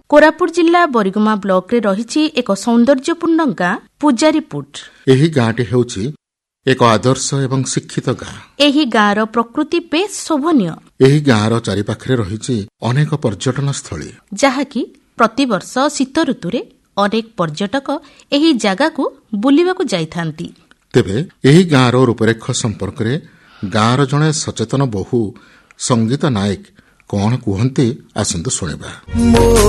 କୋରାପୁଟ ଜିଲ୍ଲା ବରିଗୁମା ବ୍ଲକରେ ରହିଛି ଏକ ସୌନ୍ଦର୍ଯ୍ୟପୂର୍ଣ୍ଣ ଗାଁ ପୂଜାରୀପୁଟ। ଏହି ଗାଁଟି ହେଉଛି ଏକ ଆଦର୍ଶ ଏବଂ ଶିକ୍ଷିତ ଗାଁ। ଏହି ଗାଁର ପ୍ରକୃତି ବେଶ୍ ଶୋଭନୀୟ। ଏହି ଗାଁର ଚାରିପାଖରେ ରହିଛି ଅନେକ ପର୍ଯ୍ୟଟନ ସ୍ଥଳୀ, ଯାହାକି ପ୍ରତିବର୍ଷ ଶୀତ ଋତୁରେ ଅନେକ ପର୍ଯ୍ୟଟକ ଏହି ଜାଗାକୁ ବୁଲିବାକୁ ଯାଇଥାନ୍ତି। ତେବେ ଏହି ଗାଁର ରୂପରେଖ ସମ୍ପର୍କରେ ଗାଁର ଜଣେ ସଚେତନ ବହୁ ସଙ୍ଗୀତ ନାୟକ କଣ କୁହନ୍ତି ଆସନ୍ତୁ ଶୁଣିବା।